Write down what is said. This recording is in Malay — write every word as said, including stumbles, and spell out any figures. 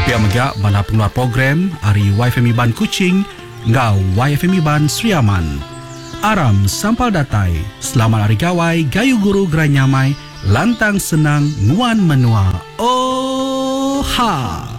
Pihak megak bala pengeluar program Ari Y F M Iban Kuching ngau Y F M Iban Sri Aman. Aram sampal datai. Selamat hari gawai gayu guru geranyamai lantang senang nguan menua. Oh ha.